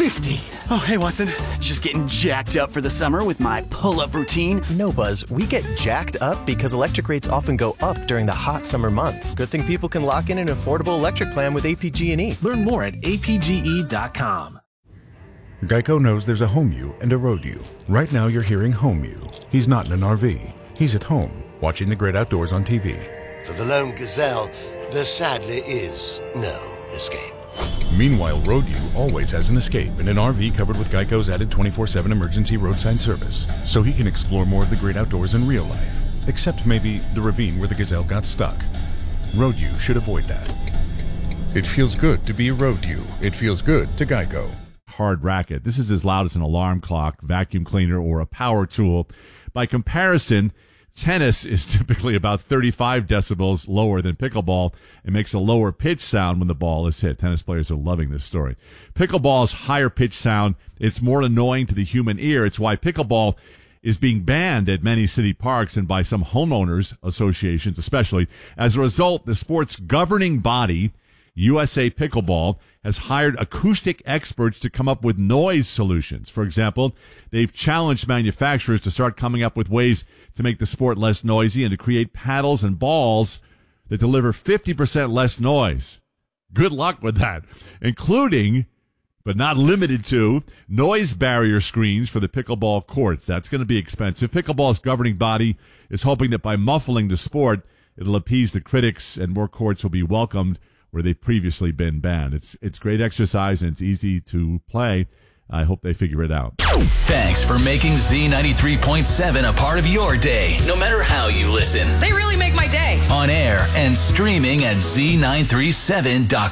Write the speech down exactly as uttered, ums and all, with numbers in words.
fifty. Oh, hey, Watson. Just getting jacked up for the summer with my pull-up routine. No, Buzz. We get jacked up because electric rates often go up during the hot summer months. Good thing people can lock in an affordable electric plan with A P G and E. Learn more at A P G E dot com. Geico knows there's a home you and a road you. Right now you're hearing home you. He's not in an R V. He's at home, watching the great outdoors on T V. For the lone gazelle, there sadly is no escape. Meanwhile, Road You always has an escape in an R V covered with Geico's added twenty-four seven emergency roadside service, so he can explore more of the great outdoors in real life, except maybe the ravine where the gazelle got stuck. Road You should avoid that. It feels good to be Road You. It feels good to Geico. Hard racket. This is as loud as an alarm clock, vacuum cleaner, or a power tool. By comparison, tennis is typically about thirty-five decibels lower than pickleball. It makes a lower pitch sound when the ball is hit. Tennis players are loving this story. Pickleball's higher pitch sound, it's more annoying to the human ear. It's why pickleball is being banned at many city parks and by some homeowners associations especially. As a result, the sport's governing body, U S A Pickleball, has hired acoustic experts to come up with noise solutions. For example, they've challenged manufacturers to start coming up with ways to make the sport less noisy and to create paddles and balls that deliver fifty percent less noise. Good luck with that, including, but not limited to, noise barrier screens for the pickleball courts. That's going to be expensive. Pickleball's governing body is hoping that by muffling the sport, it'll appease the critics and more courts will be welcomed where they've previously been banned. It's it's great exercise and it's easy to play. I hope they figure it out. Thanks for making Z ninety-three point seven a part of your day, no matter how you listen. They really make my day. On air and streaming at Z nine three seven dot com.